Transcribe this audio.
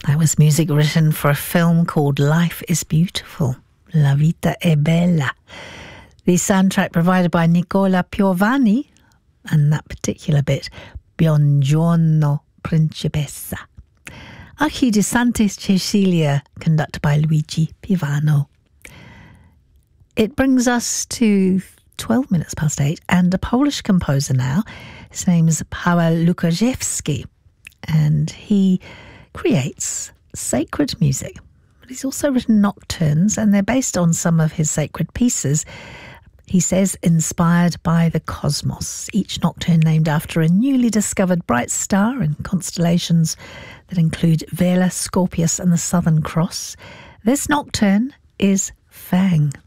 That was music written for a film called Life is Beautiful, La Vita è Bella. The soundtrack provided by Nicola Piovani, and that particular bit, Buongiorno Principessa. Archi di Santa Cecilia, conducted by Luigi Pivano. It brings us to 12 minutes past 8, and a Polish composer now. His name is Paweł Lukaczewski, and he creates sacred music. But he's also written nocturnes, and they're based on some of his sacred pieces. He says inspired by the cosmos, each nocturne named after a newly discovered bright star and constellations that include Vela, Scorpius and the Southern Cross. This nocturne is Fang.